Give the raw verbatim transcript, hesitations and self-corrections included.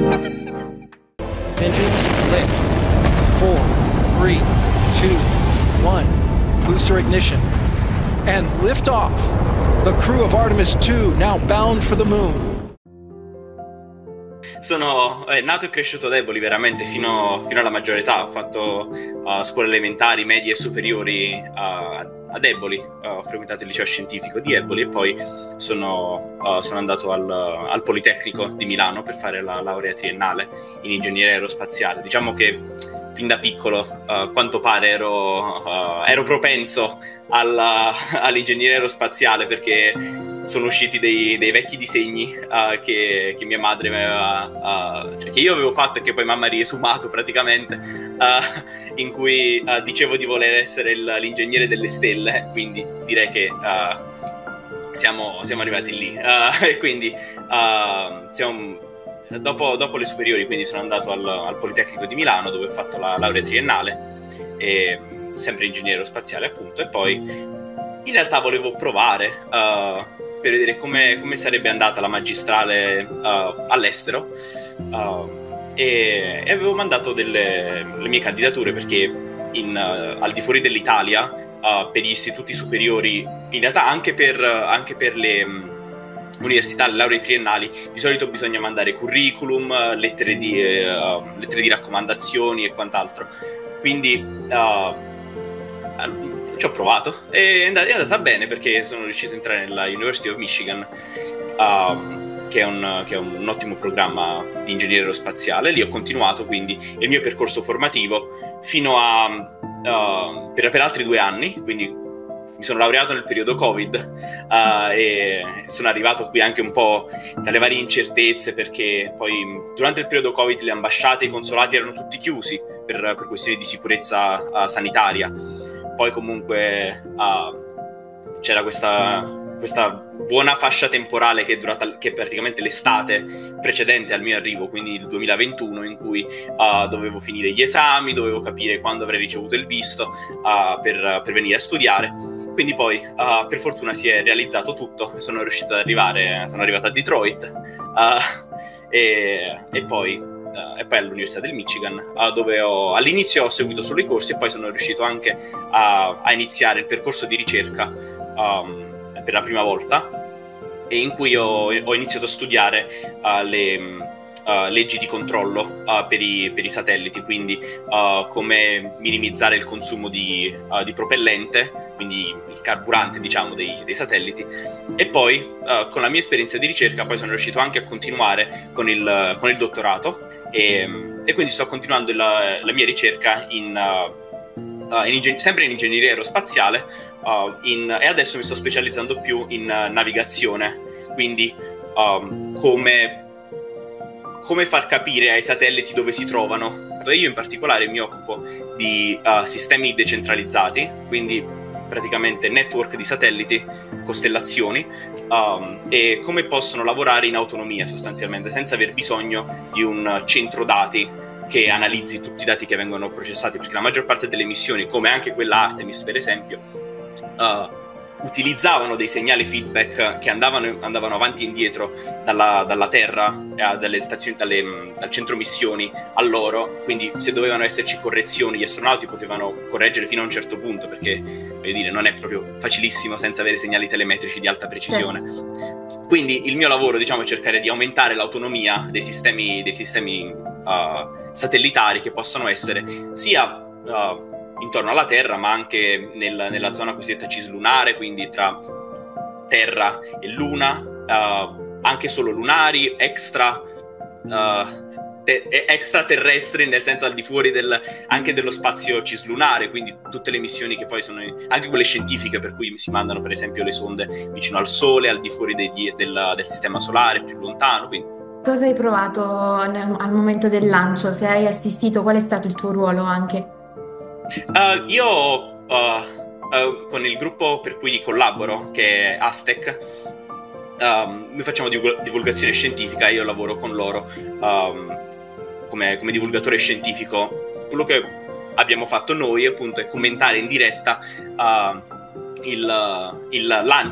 Engines lit. Four, three, two, one. Booster ignition. And liftoff. The crew of Artemis two now bound for the moon. Sono eh, nato e cresciuto a Eboli veramente fino, fino alla maggiore età. Ho fatto uh, scuole elementari, medie e superiori uh, ad Eboli. Uh, ho frequentato il liceo scientifico di Eboli e poi sono, uh, sono andato al, al Politecnico di Milano per fare la laurea triennale in ingegneria aerospaziale. Diciamo che fin da piccolo, uh, quanto pare, ero, uh, ero propenso alla, all'ingegneria aerospaziale, perché sono usciti dei, dei vecchi disegni uh, che, che mia madre aveva, uh, cioè che io avevo fatto e che poi mamma ha riesumato praticamente, uh, in cui uh, dicevo di voler essere il, l'ingegnere delle stelle, quindi direi che uh, siamo, siamo arrivati lì. Uh, e quindi uh, siamo, dopo, dopo le superiori, quindi sono andato al, al Politecnico di Milano, dove ho fatto la laurea triennale, e, sempre ingegnere aerospaziale appunto, e poi in realtà volevo provare uh, per vedere come, come sarebbe andata la magistrale uh, all'estero, uh, e, e avevo mandato delle le mie candidature, perché in, uh, al di fuori dell'Italia, uh, per gli istituti superiori, in realtà anche per, anche per le um, università, le lauree triennali, di solito bisogna mandare curriculum, lettere di, uh, lettere di raccomandazioni e quant'altro. Quindi uh, ci ho provato e è andata, è andata bene, perché sono riuscito a entrare nella University of Michigan, um, che, è un, che è un ottimo programma di ingegneria aerospaziale. Lì ho continuato quindi il mio percorso formativo fino a uh, per, per altri due anni, quindi mi sono laureato nel periodo Covid, uh, e sono arrivato qui anche un po' dalle varie incertezze, perché poi durante il periodo Covid le ambasciate e i consolati erano tutti chiusi per, per questioni di sicurezza uh, sanitaria. Poi comunque uh, c'era questa, questa buona fascia temporale che è durata, che è praticamente l'estate precedente al mio arrivo, quindi il duemilaventuno, in cui uh, dovevo finire gli esami, dovevo capire quando avrei ricevuto il visto uh, per, per venire a studiare. Quindi poi uh, per fortuna si è realizzato tutto, sono riuscito ad arrivare, sono arrivato a Detroit, uh, e, e poi... Uh, e poi all'Università del Michigan, uh, dove ho, all'inizio ho seguito solo i corsi, e poi sono riuscito anche a, a iniziare il percorso di ricerca um, per la prima volta, e in cui ho, ho iniziato a studiare uh, le uh, leggi di controllo uh, per, i, per i satelliti, quindi uh, come minimizzare il consumo di, uh, di propellente, quindi il carburante, diciamo, dei, dei satelliti. E poi uh, con la mia esperienza di ricerca poi sono riuscito anche a continuare con il, con il dottorato, e, e quindi sto continuando la, la mia ricerca in, uh, uh, in ingen- sempre in ingegneria aerospaziale, uh, in, e adesso mi sto specializzando più in uh, navigazione, quindi um, come, come far capire ai satelliti dove si trovano. Io in particolare mi occupo di uh, sistemi decentralizzati, quindi praticamente network di satelliti, costellazioni, um, e come possono lavorare in autonomia sostanzialmente, senza aver bisogno di un centro dati che analizzi tutti i dati che vengono processati, perché la maggior parte delle missioni, come anche quella Artemis per esempio, uh, utilizzavano dei segnali feedback che andavano, andavano avanti e indietro dalla, dalla Terra, eh, dalle stazioni, dalle, dal centro missioni a loro, quindi se dovevano esserci correzioni gli astronauti potevano correggere fino a un certo punto, perché voglio dire, non è proprio facilissimo senza avere segnali telemetrici di alta precisione. Certo. Quindi il mio lavoro, diciamo, è cercare di aumentare l'autonomia dei sistemi, dei sistemi uh, satellitari che possono essere sia uh, intorno alla Terra, ma anche nel, nella zona cosiddetta cislunare, quindi tra Terra e Luna, uh, anche solo lunari, extra uh, te- extraterrestri, nel senso al di fuori del, anche dello spazio cislunare, quindi tutte le missioni che poi sono anche quelle scientifiche, per cui si mandano per esempio le sonde vicino al Sole, al di fuori degli, del, del sistema solare, più lontano. Quindi. Cosa hai provato nel- al momento del lancio? Se hai assistito, qual è stato il tuo ruolo anche? Uh, io uh, uh, con il gruppo per cui collaboro, che è Aztec, um, noi facciamo divul- divulgazione scientifica, io lavoro con loro um, come, come divulgatore scientifico. Quello che abbiamo fatto noi appunto è commentare in diretta uh, il, il lancio